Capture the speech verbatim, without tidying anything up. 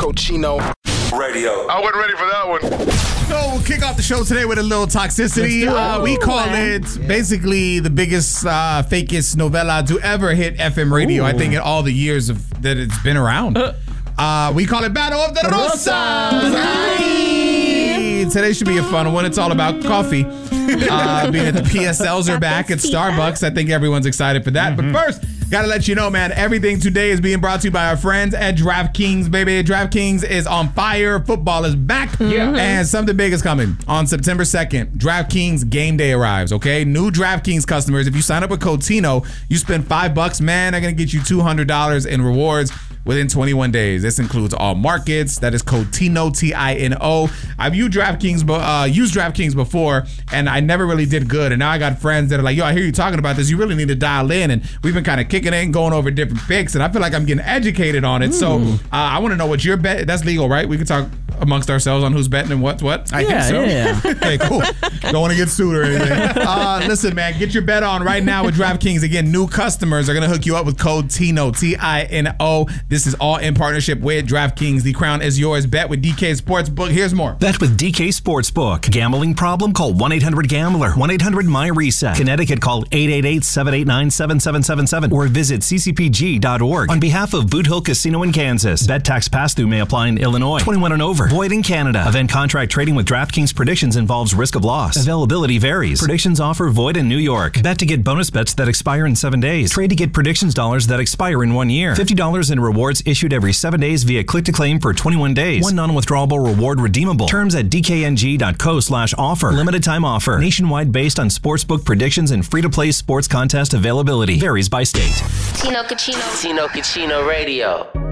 Cochino Radio. I wasn't ready for that one. So we'll kick off the show today with a little toxicity. Uh, we call it basically the biggest, uh, fakest novella to ever hit F M radio. Ooh. I think in all the years of that it's been around. Uh, we call it Battle of the Rosas. Hey. Today should be a fun one. It's all about coffee. Uh, being that the P S Ls are back at Starbucks, I think everyone's excited for that. Mm-hmm. But first, gotta let you know, man, everything today is being brought to you by our friends at DraftKings, baby. DraftKings is on fire. Football is back. Mm-hmm. And something big is coming. On September second, DraftKings game day arrives, okay? New DraftKings customers, if you sign up with Cotino, you spend five bucks, man, they're gonna get you two hundred dollars in rewards within twenty-one days. This includes all markets. That is Cotino, T I N O. I've used DraftKings, uh, used DraftKings before, and I never really did good. And now I got friends that are like, yo, I hear you talking about this. You really need to dial in. And we've been kind of kicking it and going over different picks, and I feel like I'm getting educated on it. Ooh. So uh, I want to know what your bet. That's legal, right? We can talk amongst ourselves on who's betting and what's what. I yeah, think so. Yeah. Okay, cool. Don't want to get sued or anything. Uh, listen, man, get your bet on right now with DraftKings. Again, new customers are going to hook you up with code Tino, T I N O. This is all in partnership with DraftKings. The crown is yours. Bet with D K Sportsbook. Here's more. Bet with D K Sportsbook. Gambling problem? Call one eight hundred gambler. one eight hundred my reset. Connecticut, call eight eight eight, seven eight nine, seven seven seven seven or visit c c p g dot org. On behalf of Boot Hill Casino in Kansas, bet tax pass-through may apply in Illinois. twenty-one and over. Void in Canada. Event contract trading with DraftKings Predictions involves risk of loss. Availability varies. Predictions offer void in New York. Bet to get bonus bets that expire in seven days. Trade to get predictions dollars that expire in one year. fifty dollars in rewards issued every seven days via click-to-claim for twenty-one days. One non-withdrawable reward redeemable. Terms at d k n g dot co slash offer. Limited time offer. Nationwide based on sportsbook predictions and free-to-play sports contest availability. Varies by state. Tino Cochino. Tino Cochino Radio.